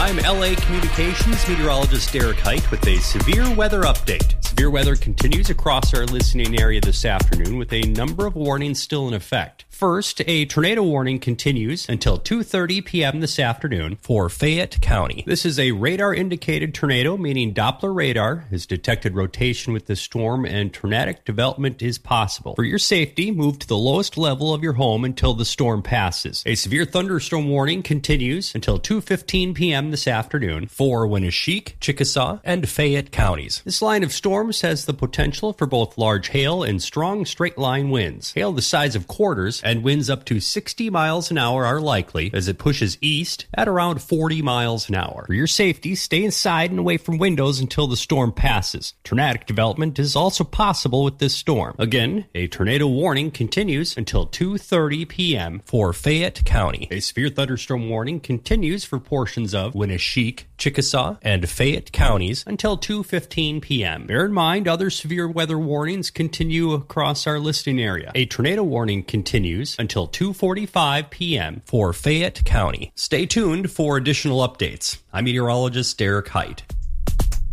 I'm LA Communications meteorologist Derek Height with a severe weather update. Severe weather continues across our listening area this afternoon with a number of warnings still in effect. First, a tornado warning continues until 2:30 p.m. this afternoon for Fayette County. This is a radar-indicated tornado, meaning Doppler radar has detected rotation with the storm and tornadic development is possible. For your safety, move to the lowest level of your home until the storm passes. A severe thunderstorm warning continues until 2:15 p.m. this afternoon for Winneshiek, Chickasaw, and Fayette counties. This line of storms has the potential for both large hail and strong straight-line winds. Hail the size of quarters and winds up to 60 miles an hour are likely as it pushes east at around 40 miles an hour. For your safety, stay inside and away from windows until the storm passes. Tornadic development is also possible with this storm. Again, a tornado warning continues until 2:30 p.m. for Fayette County. A severe thunderstorm warning continues for portions of Winneshiek, Chickasaw, and Fayette counties until 2:15 p.m. Bear in mind, other severe weather warnings continue across our listing area. A tornado warning continues until 2:45 p.m. for Fayette County. Stay tuned for additional updates. I'm meteorologist Derek Height.